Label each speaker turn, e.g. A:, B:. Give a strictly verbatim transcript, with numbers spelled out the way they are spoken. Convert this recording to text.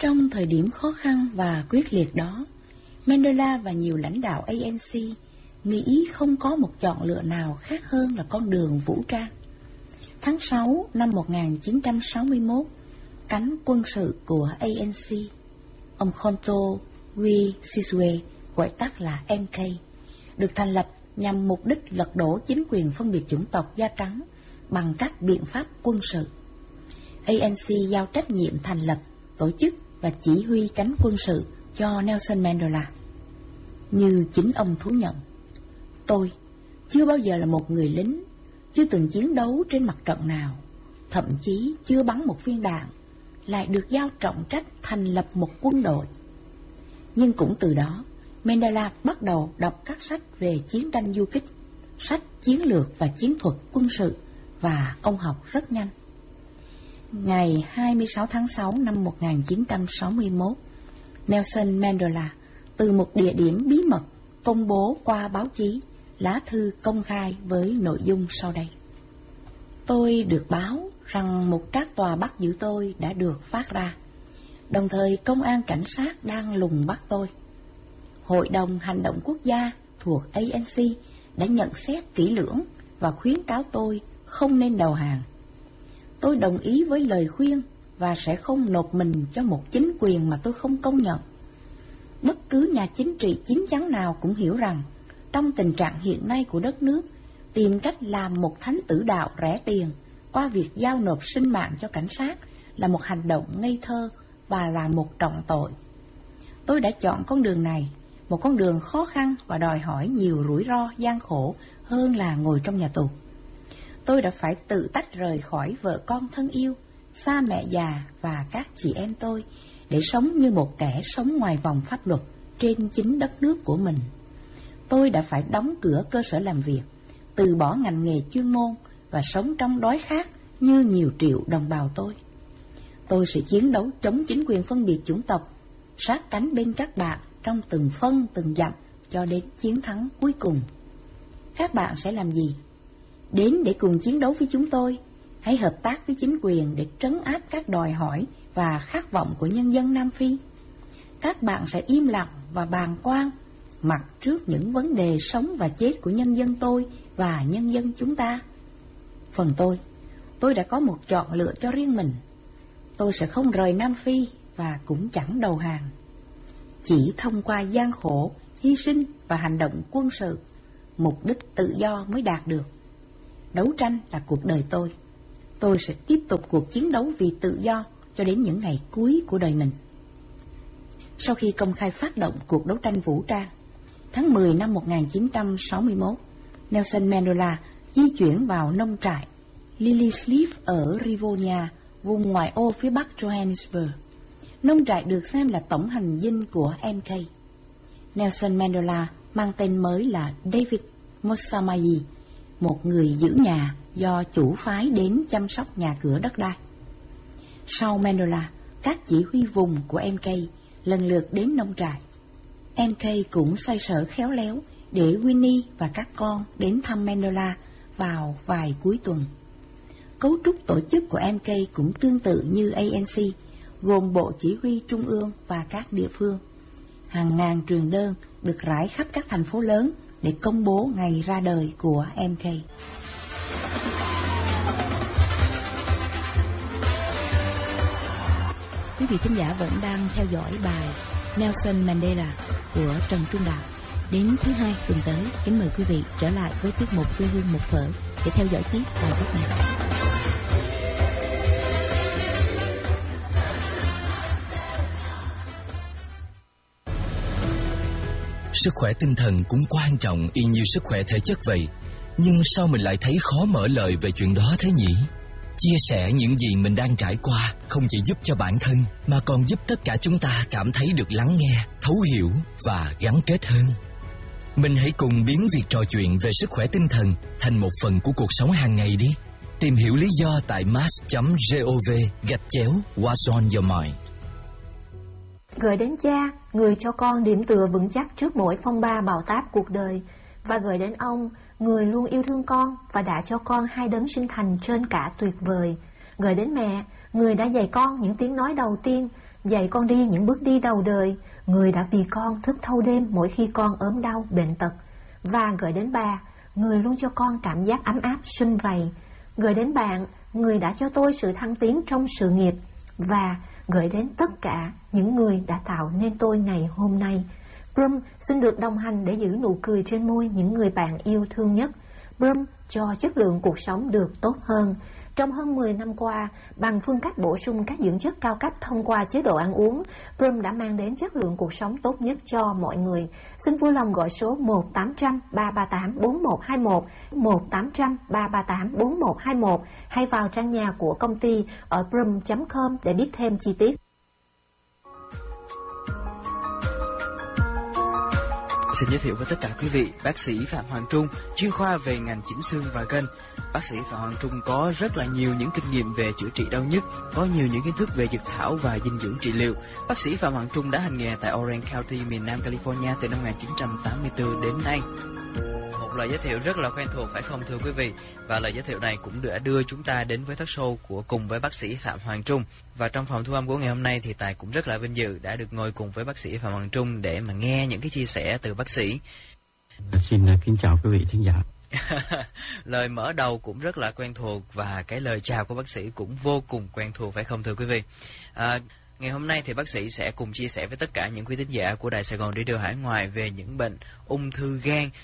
A: Trong thời điểm khó khăn và quyết liệt đó, Mandela và nhiều lãnh đạo a en xê nghĩ không có một chọn lựa nào khác hơn là con đường vũ trang. Tháng sáu năm một nghìn chín trăm sáu mươi mốt, cánh quân sự của a en xê, ông Khonto We Sizwe, gọi tắt là em ca, được thành lập nhằm mục đích lật đổ chính quyền phân biệt chủng tộc da trắng bằng các biện pháp quân sự. a en xê giao trách nhiệm thành lập, tổ chức và chỉ huy cánh quân sự cho Nelson Mandela. Như chính ông thú nhận, tôi chưa bao giờ là một người lính, chưa từng chiến đấu trên mặt trận nào, thậm chí chưa bắn một viên đạn, lại được giao trọng trách thành lập một quân đội. Nhưng cũng từ đó, Mandela bắt đầu đọc các sách về chiến tranh du kích, sách chiến lược và chiến thuật quân sự, và ông học rất nhanh. Ngày hai mươi sáu tháng sáu năm một nghìn chín trăm sáu mươi mốt, Nelson Mandela từ một địa điểm bí mật công bố qua báo chí lá thư công khai với nội dung sau đây. Tôi được báo rằng một trác tòa bắt giữ tôi đã được phát ra, đồng thời công an cảnh sát đang lùng bắt tôi. Hội đồng Hành động Quốc gia thuộc a en xê đã nhận xét kỹ lưỡng và khuyến cáo tôi không nên đầu hàng. Tôi đồng ý với lời khuyên và sẽ không nộp mình cho một chính quyền mà tôi không công nhận. Bất cứ nhà chính trị chín chắn nào cũng hiểu rằng, trong tình trạng hiện nay của đất nước, tìm cách làm một thánh tử đạo rẻ tiền qua việc giao nộp sinh mạng cho cảnh sát là một hành động ngây thơ và là một trọng tội. Tôi đã chọn con đường này, một con đường khó khăn và đòi hỏi nhiều rủi ro gian khổ hơn là ngồi trong nhà tù. Tôi đã phải tự tách rời khỏi vợ con thân yêu, xa mẹ già và các chị em tôi, để sống như một kẻ sống ngoài vòng pháp luật trên chính đất nước của mình. Tôi đã phải đóng cửa cơ sở làm việc, từ bỏ ngành nghề chuyên môn và sống trong đói khát như nhiều triệu đồng bào tôi. Tôi sẽ chiến đấu chống chính quyền phân biệt chủng tộc, sát cánh bên các bạn trong từng phân từng dặm cho đến chiến thắng cuối cùng. Các bạn sẽ làm gì? Đến để cùng chiến đấu với chúng tôi, hãy hợp tác với chính quyền để trấn áp các đòi hỏi và khát vọng của nhân dân Nam Phi. Các bạn sẽ im lặng và bàng quan mặc trước những vấn đề sống và chết của nhân dân tôi và nhân dân chúng ta. Phần tôi, tôi đã có một chọn lựa cho riêng mình. Tôi sẽ không rời Nam Phi và cũng chẳng đầu hàng. Chỉ thông qua gian khổ, hy sinh và hành động quân sự, mục đích tự do mới đạt được. Đấu tranh là cuộc đời tôi. Tôi sẽ tiếp tục cuộc chiến đấu vì tự do cho đến những ngày cuối của đời mình. Sau khi công khai phát động cuộc đấu tranh vũ trang, tháng mười năm một nghìn chín trăm sáu mươi mốt, Nelson Mandela di chuyển vào nông trại Lilliesleaf ở Rivonia, vùng ngoại ô phía bắc Johannesburg. Nông trại được xem là tổng hành dinh của em ca. Nelson Mandela mang tên mới là David Motsamai, một người giữ nhà do chủ phái đến chăm sóc nhà cửa đất đai. Sau Mandela, các chỉ huy vùng của em ca lần lượt đến nông trại. em ca cũng xoay sở khéo léo để Winnie và các con đến thăm Mandela vào vài cuối tuần. Cấu trúc tổ chức của em ca cũng tương tự như a en xê, gồm bộ chỉ huy trung ương và các địa phương. Hàng ngàn truyền đơn được rải khắp các thành phố lớn để công bố ngày ra đời của em ca. Quý vị thính giả vẫn đang theo dõi bài Nelson Mandela của Trần Trung Đạo. Đến thứ hai tuần tới, kính mời quý vị trở lại với tiết mục Quê hương một thở để theo dõi tiếp bài viết này.
B: Sức khỏe tinh thần cũng quan trọng y như sức khỏe thể chất vậy. Nhưng sao mình lại thấy khó mở lời về chuyện đó thế nhỉ? Chia sẻ những gì mình đang trải qua không chỉ giúp cho bản thân, mà còn giúp tất cả chúng ta cảm thấy được lắng nghe, thấu hiểu và gắn kết hơn. Mình hãy cùng biến việc trò chuyện về sức khỏe tinh thần thành một phần của cuộc sống hàng ngày đi. Tìm hiểu lý do tại mass chấm gov gạch chéo What's on your mind.
C: Gửi đến cha, người cho con điểm tựa vững chắc trước mỗi phong ba bão táp cuộc đời, và gửi đến ông, người luôn yêu thương con và đã cho con hai đấng sinh thành trên cả tuyệt vời. Gửi đến mẹ, người đã dạy con những tiếng nói đầu tiên, dạy con đi những bước đi đầu đời. Người đã vì con thức thâu đêm mỗi khi con ốm đau, bệnh tật. Và gửi đến bà, người luôn cho con cảm giác ấm áp, sum vầy. Gửi đến bạn, người đã cho tôi sự thăng tiến trong sự nghiệp. Và gửi đến tất cả những người đã tạo nên tôi ngày hôm nay. Brum xin được đồng hành để giữ nụ cười trên môi những người bạn yêu thương nhất. Brum cho chất lượng cuộc sống được tốt hơn. Trong hơn mười năm qua, bằng phương cách bổ sung các dưỡng chất cao cấp thông qua chế độ ăn uống, Brum đã mang đến chất lượng cuộc sống tốt nhất cho mọi người. Xin vui lòng gọi số một tám trăm ba ba tám bốn một hai một, một tám trăm ba ba tám bốn một hai một hay vào trang nhà của công ty ở brum chấm com để biết thêm chi tiết.
D: Xin giới thiệu với tất cả quý vị, bác sĩ Phạm Hoàng Trung, chuyên khoa về ngành chỉnh xương và gân. Bác sĩ Phạm Hoàng Trung có rất là nhiều những kinh nghiệm về chữa trị đau nhức, có nhiều những kiến thức về dược thảo và dinh dưỡng trị liệu. Bác sĩ Phạm Hoàng Trung đã hành nghề tại Orange County, miền Nam California từ năm một nghìn chín trăm tám mươi tư đến nay. Một lời giới thiệu rất là quen thuộc phải không thưa quý vị? Và lời giới thiệu này cũng đã đưa chúng ta đến với talk show của cùng với bác sĩ Phạm Hoàng Trung. Và trong phòng thu âm của ngày hôm nay thì Tài cũng rất là vinh dự đã được ngồi cùng với bác sĩ Phạm Hoàng Trung để mà nghe những cái chia sẻ từ bác sĩ.
E: Xin kính chào quý vị thính giả.
D: Lời mở đầu cũng rất là quen thuộc và cái lời chào của bác sĩ cũng vô cùng quen thuộc phải không thưa quý vị? À, Ngày hôm nay thì bác sĩ sẽ cùng chia sẻ với tất cả những quý thính giả của Đài Sài Gòn Radio Hải Ngoại về những bệnh ung thư gan